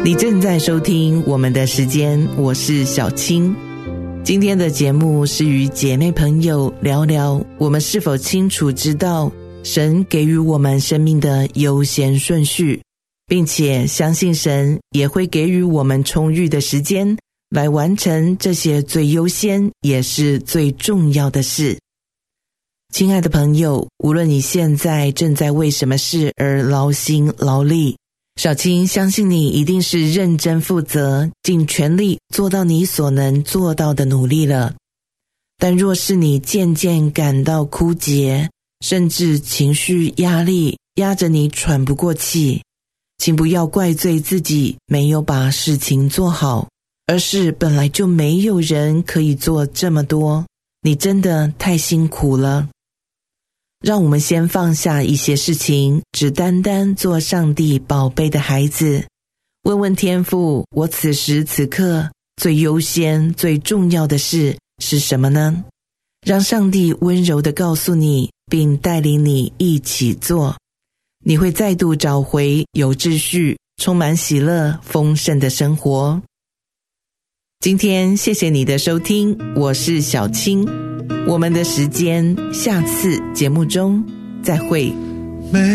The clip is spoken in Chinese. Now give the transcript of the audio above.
你正在收听我们的时间，我是小青。今天的节目是与姐妹朋友聊聊，我们是否清楚知道神给予我们生命的优先顺序，并且相信神也会给予我们充裕的时间来完成这些最优先也是最重要的事。亲爱的朋友，无论你现在正在为什么事而劳心劳力，小青相信你一定是认真负责，尽全力做到你所能做到的努力了。但若是你渐渐感到枯竭，甚至情绪压力压着你喘不过气，请不要怪罪自己没有把事情做好，而是本来就没有人可以做这么多，你真的太辛苦了。让我们先放下一些事情，只单单做上帝宝贝的孩子，问问天父，我此时此刻最优先最重要的事是什么呢？让上帝温柔地告诉你，并带领你一起做，你会再度找回有秩序、充满喜乐、丰盛的生活。今天谢谢你的收听，我是小青，我们的时间下次节目中再会。